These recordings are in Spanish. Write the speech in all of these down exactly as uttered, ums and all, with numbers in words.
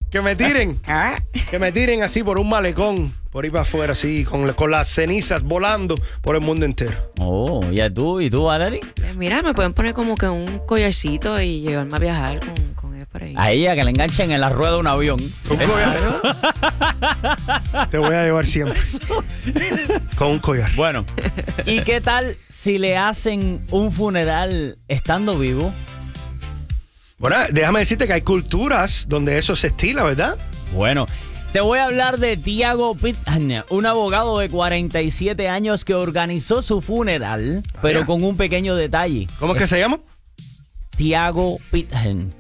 Que me tiren. Que me tiren así por un malecón. Por ahí para afuera, así, con, con las cenizas volando por el mundo entero. Oh, ¿y tú? ¿Y tú, Valerie? Pues mira, me pueden poner como que un collarcito y llevarme a viajar con, con él por ahí. A ella, que le enganchen en la rueda de un avión. Un collar. Te voy a llevar siempre. Con un collar. Bueno, ¿y qué tal si le hacen un funeral estando vivo? Bueno, déjame decirte que hay culturas donde eso se estila, ¿verdad? Bueno, te voy a hablar de Tiago Pithan, un abogado de cuarenta y siete años que organizó su funeral, pero ya. con un pequeño detalle. ¿Cómo es que se llama? Tiago Pithan.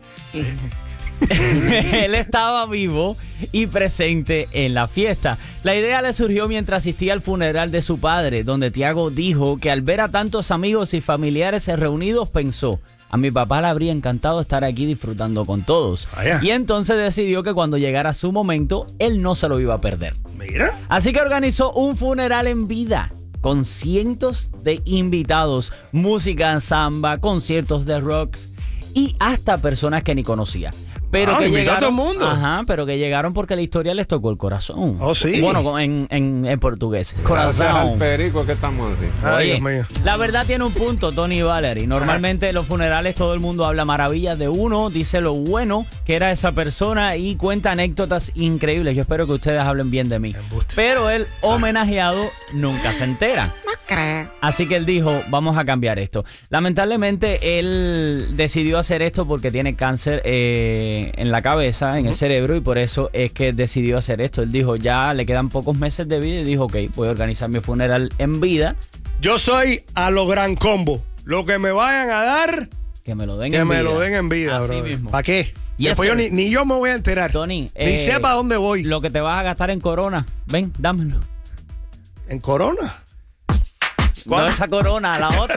Él estaba vivo y presente en la fiesta. La idea le surgió mientras asistía al funeral de su padre, donde Tiago dijo que al ver a tantos amigos y familiares reunidos pensó: a mi papá le habría encantado estar aquí disfrutando con todos. Ah, yeah. Y entonces decidió que cuando llegara su momento, él no se lo iba a perder. Mira. Así que organizó un funeral en vida, con cientos de invitados, música samba, conciertos de rocks y hasta personas que ni conocía. Pero ah, que invitó llegaron, a todo el mundo. Ajá, pero que llegaron porque la historia les tocó el corazón. Oh, sí. Bueno, en, en, en portugués. Gracias al Corazón. perico que estamos así. Ay, Oye, Dios mío. la verdad tiene un punto, Tony y Valerie. Normalmente en los funerales todo el mundo habla maravillas de uno, dice lo bueno que era esa persona y cuenta anécdotas increíbles. Yo espero que ustedes hablen bien de mí. Embuste. Pero el homenajeado nunca se entera. No creo. Así que él dijo, vamos a cambiar esto. Lamentablemente él decidió hacer esto porque tiene cáncer eh, en la cabeza, en el cerebro, y por eso es que decidió hacer esto. Él dijo, ya le quedan pocos meses de vida y dijo, ok, voy a organizar mi funeral en vida. Yo soy a lo gran combo. Lo que me vayan a dar, Que me lo den que en me vida. lo den en vida, Así bro. mismo. ¿Para qué? Yes, Después yo sir. ni, ni yo me voy a enterar. Tony, ni eh, sepa dónde voy. Lo que te vas a gastar en corona, ven, dámelo. ¿En Corona? No esa corona, la otra.